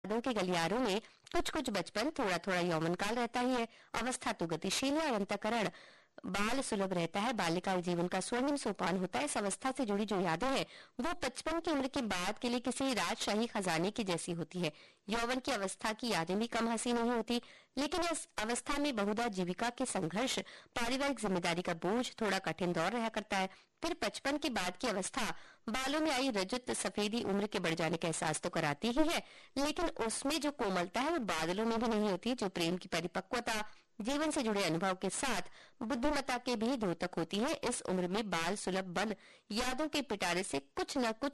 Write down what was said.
यादों के गलियारों में कुछ कुछ बचपन, थोड़ा थोड़ा यौवन काल रहता ही है। अवस्था तो गतिशील है और अंतःकरण बाल सुलभ रहता है। बालिका जीवन का स्वर्णिम सोपान होता है। इस अवस्था से जुड़ी जो यादें हैं वो 55 की उम्र के बाद के लिए किसी राजशाही खजाने की जैसी होती है। यौवन की अवस्था की यादें भी कम हंसी नहीं होती, लेकिन इस अवस्था में बहुधा जीविका के संघर्ष, पारिवारिक जिम्मेदारी का बोझ, थोड़ा कठिन दौर रहा करता है। फिर 55 के बाद की अवस्था बालों में आई रजत सफेदी उम्र के बढ़ जाने का एहसास तो कराती ही है, लेकिन उसमें जो कोमलता है वो बादलों में भी नहीं होती। जो प्रेम की परिपक्वता, जीवन से जुड़े अनुभव के साथ बुद्धिमत्ता के भी द्योतक होती है। इस उम्र में बाल सुलभ बन यादों के पिटारे से कुछ न कुछ